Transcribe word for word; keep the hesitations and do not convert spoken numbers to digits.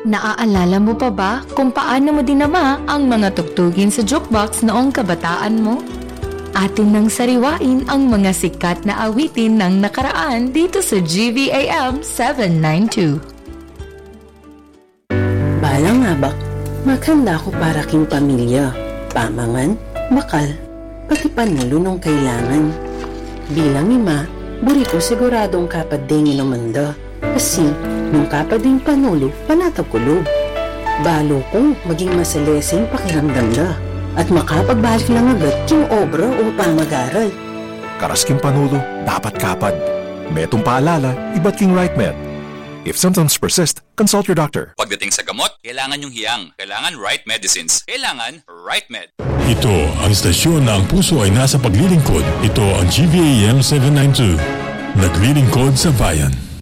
Naaalala mo pa ba kung paano mo dinama ang mga tugtugin sa jukebox noong kabataan mo? Atin nang sariwain ang mga sikat na awitin ng nakaraan dito sa G V A M seven ninety-two. Balang habak, maghanda ko para king pamilya, pamangan, bakal, pati panulo nung kailangan. Bilang ima, buri ko siguradong kapad ding inumanda. Kasi, nung kapad ding panulo, panatag kulob. Balo kong maging masalesing pakiramdam na. At makapagbalik lang agad king obra o pamag-aral. Karas king panulo, dapat kapad. Metong paalala, iba't king right med. If symptoms persist, consult your doctor. Pagdating sa gamot, kailangan yung hiyang. Kailangan right medicines. Kailangan right med. Ito ang istasyon na ang puso ay nasa paglilingkod. Ito ang G V A M seven ninety-two. Naglilingkod sa bayan.